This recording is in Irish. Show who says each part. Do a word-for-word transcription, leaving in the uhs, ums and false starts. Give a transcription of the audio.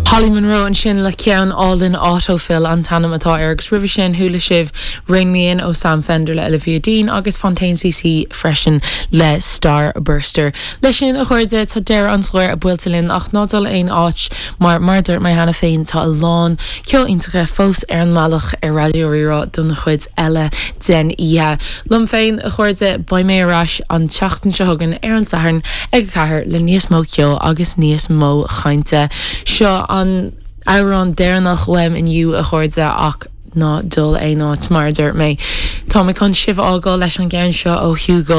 Speaker 1: Holly Monroe an sin le ceann Alden autofill an tanam atá agus rih sin thula sibh ringmíon ó Sam Fender le Olivia Dean agus Fontaine C C freisin le Starburster. Leis sin a chuirde tá deir an slóir a builtalinn ach nádal aon áit mar marder mai hena féin tá a lán ceo intacha fós ar an malach ar radio rírá donna chuid eile den ihe. Lum féin a chuirde ba mé arás an teachtain se thugan ar an saharn ag caiair le níos mó ceo agus níos mó chainte. Seo an áran déirnach weim inniu a chuirde ach ná dul é ná marder mé. Tá mé chun sibh ágáil leis an gceann seo ó Hugo